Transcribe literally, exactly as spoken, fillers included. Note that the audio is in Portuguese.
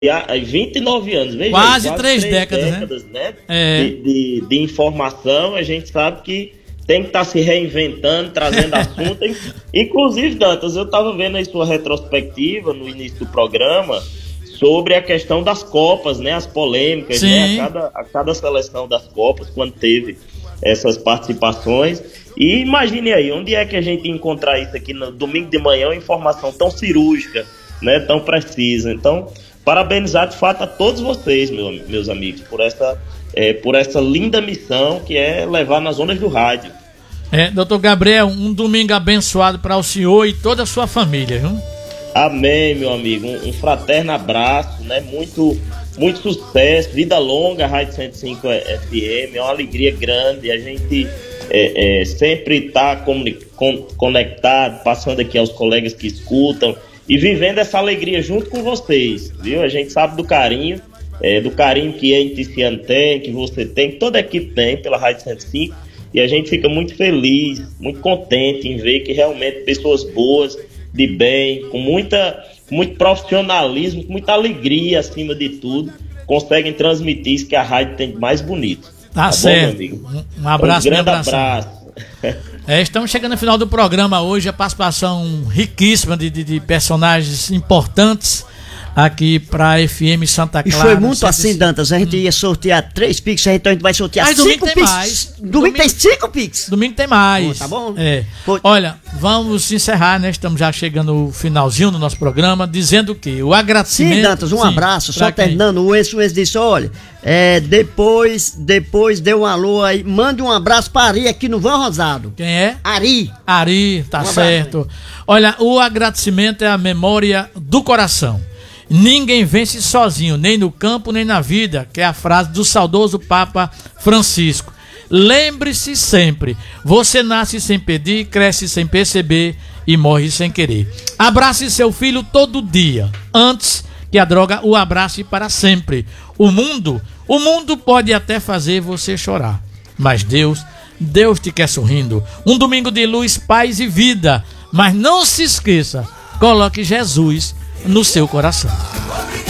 há vinte e nove anos, veja quase, aí, quase três, três décadas, décadas, né? né? É. De, de, de informação, a gente sabe que tem que estar tá se reinventando, trazendo assunto. Inclusive, Dantas, eu estava vendo aí sua retrospectiva no início do programa sobre a questão das Copas, né? As polêmicas, Sim. né? A cada, a cada seleção das Copas, quando teve essas participações. E imagine aí, onde é que a gente ia encontrar isso aqui no domingo de manhã, uma informação tão cirúrgica, né? Tão precisa. Então, parabenizar de fato a todos vocês, meu, meus amigos, por essa, é, por essa linda missão que é levar nas ondas do rádio. É, doutor Gabriel, um domingo abençoado para o senhor e toda a sua família, viu? Amém, meu amigo. Um, um fraterno abraço, né? Muito, muito sucesso, vida longa, Rádio cento e cinco F M, é uma alegria grande. A gente é, é, sempre está conectado, passando aqui aos colegas que escutam e vivendo essa alegria junto com vocês, viu? A gente sabe do carinho, é, do carinho que a Inticiano tem, que você tem, que toda a equipe tem pela Rádio cento e cinco, e a gente fica muito feliz, muito contente em ver que realmente pessoas boas, de bem, com muita, muito profissionalismo, com muita alegria acima de tudo, conseguem transmitir isso que a rádio tem de mais bonito. Tá, tá certo. Bom, meu amigo? Um abraço, um grande abraço. É, estamos chegando no final do programa hoje, a participação riquíssima de, de, de personagens importantes aqui pra F M Santa Clara. E foi muito assim, Dantas, a gente hum. ia sortear três Pix, então a gente vai sortear Mas cinco Pix. Mais. Domingo, domingo tem cinco Pix. Domingo tem mais. Pô, tá bom? É. Pô. Olha, vamos encerrar, né? Estamos já chegando no finalzinho do nosso programa, dizendo que o agradecimento... Sim, Dantas, um sim, abraço, só quem? terminando, o Enzo, o Enzo disse, olha, é, depois, depois deu um alô aí, mande um abraço para Ari aqui no Van Rosado. Quem é? Ari. Ari, tá um certo. Abraço, olha, o agradecimento é a memória do coração. Ninguém vence sozinho, nem no campo, nem na vida, que é a frase do saudoso Papa Francisco. Lembre-se sempre, você nasce sem pedir, cresce sem perceber e morre sem querer. Abrace seu filho todo dia, antes que a droga o abrace para sempre. O mundo, o mundo pode até fazer você chorar, mas Deus, Deus te quer sorrindo. Um domingo de luz, paz e vida, mas não se esqueça, coloque Jesus no seu coração.